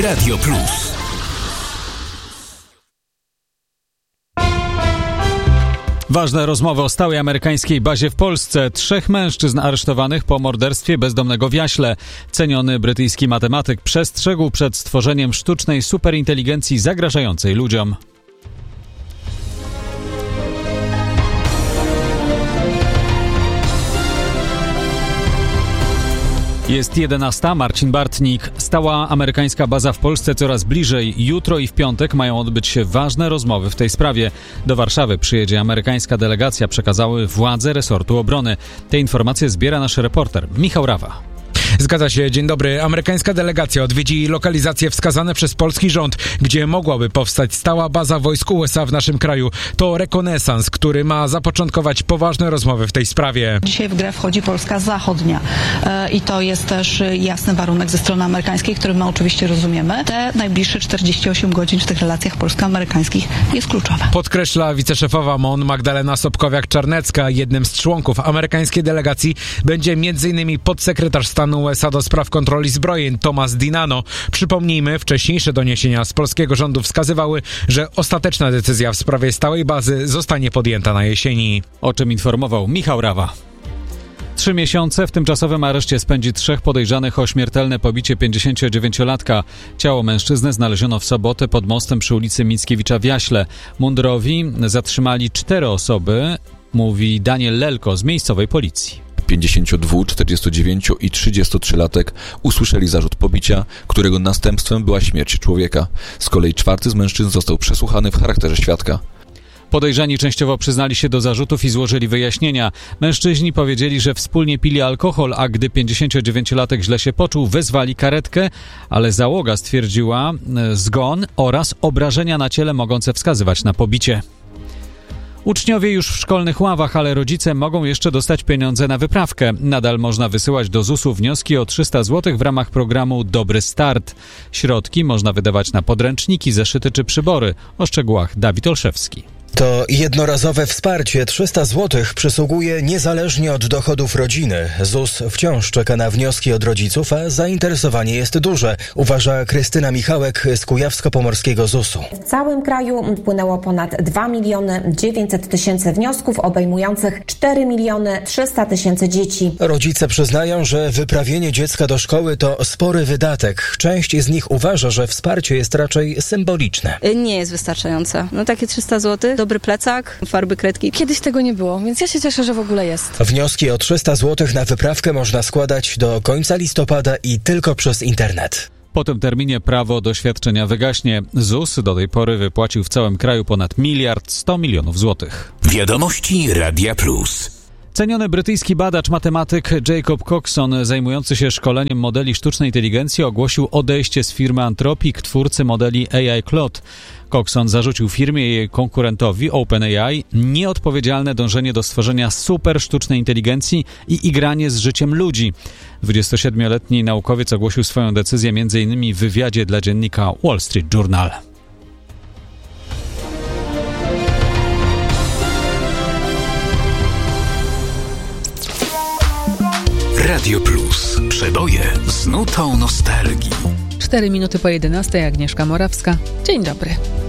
Radio Plus. Ważne rozmowy o stałej amerykańskiej bazie w Polsce. 3 mężczyzn aresztowanych po morderstwie bezdomnego w Jaśle. Ceniony brytyjski matematyk przestrzegł przed stworzeniem sztucznej superinteligencji zagrażającej ludziom. Jest 11. Marcin Bartnik. Stała amerykańska baza w Polsce coraz bliżej. Jutro i w piątek mają odbyć się ważne rozmowy w tej sprawie. Do Warszawy przyjedzie amerykańska delegacja, przekazały władze resortu obrony. Te informacje zbiera nasz reporter Michał Rawa. Zgadza się, dzień dobry. Amerykańska delegacja odwiedzi lokalizacje wskazane przez polski rząd, gdzie mogłaby powstać stała baza wojsk USA w naszym kraju. To rekonesans, który ma zapoczątkować poważne rozmowy w tej sprawie. Dzisiaj w grę wchodzi Polska Zachodnia i to jest też jasny warunek ze strony amerykańskiej, który my oczywiście rozumiemy. Te najbliższe 48 godzin w tych relacjach polsko-amerykańskich jest kluczowe. Podkreśla wiceszefowa MON Magdalena Sobkowiak-Czarnecka. Jednym z członków amerykańskiej delegacji będzie m.in. podsekretarz stanu USA do spraw kontroli zbrojeń Thomas DiNanno. Przypomnijmy, wcześniejsze doniesienia z polskiego rządu wskazywały, że ostateczna decyzja w sprawie stałej bazy zostanie podjęta na jesieni. O czym informował Michał Rawa. 3 miesiące w tymczasowym areszcie spędzi 3 podejrzanych o śmiertelne pobicie 59-latka. Ciało mężczyzny znaleziono w sobotę pod mostem przy ulicy Mickiewicza w Jaśle. Mundurowi zatrzymali 4 osoby, mówi Daniel Lelko z miejscowej policji. 52, 49 i 33-latek usłyszeli zarzut pobicia, którego następstwem była śmierć człowieka. Z kolei 4 z mężczyzn został przesłuchany w charakterze świadka. Podejrzani częściowo przyznali się do zarzutów i złożyli wyjaśnienia. Mężczyźni powiedzieli, że wspólnie pili alkohol, a gdy 59-latek źle się poczuł, wezwali karetkę, ale załoga stwierdziła zgon oraz obrażenia na ciele mogące wskazywać na pobicie. Uczniowie już w szkolnych ławach, ale rodzice mogą jeszcze dostać pieniądze na wyprawkę. Nadal można wysyłać do ZUS-u wnioski o 300 zł w ramach programu Dobry Start. Środki można wydawać na podręczniki, zeszyty czy przybory. O szczegółach Dawid Olszewski. To jednorazowe wsparcie 300 zł przysługuje niezależnie od dochodów rodziny. ZUS wciąż czeka na wnioski od rodziców, a zainteresowanie jest duże, uważa Krystyna Michałek z Kujawsko-Pomorskiego ZUS-u. W całym kraju wpłynęło ponad 2 900 000 wniosków obejmujących 4 300 000 dzieci. Rodzice przyznają, że wyprawienie dziecka do szkoły to spory wydatek. Część z nich uważa, że wsparcie jest raczej symboliczne. Nie jest wystarczające. Takie 300 zł, dobry plecak, farby, kredki. Kiedyś tego nie było, więc ja się cieszę, że w ogóle jest. Wnioski o 300 zł na wyprawkę można składać do końca listopada i tylko przez internet. Po tym terminie prawo do świadczenia wygaśnie. ZUS do tej pory wypłacił w całym kraju ponad 1 100 000 000 złotych. Wiadomości Radia Plus. Ceniony brytyjski badacz, matematyk Jacob Coxon, zajmujący się szkoleniem modeli sztucznej inteligencji, ogłosił odejście z firmy Anthropic, twórcy modeli AI Claude. Coxon zarzucił firmie i jej konkurentowi OpenAI nieodpowiedzialne dążenie do stworzenia super sztucznej inteligencji i igranie z życiem ludzi. 27-letni naukowiec ogłosił swoją decyzję m.in. w wywiadzie dla dziennika Wall Street Journal. Radio Plus. Przeboje z nutą nostalgii. 4 minuty po 11, Agnieszka Morawska. Dzień dobry.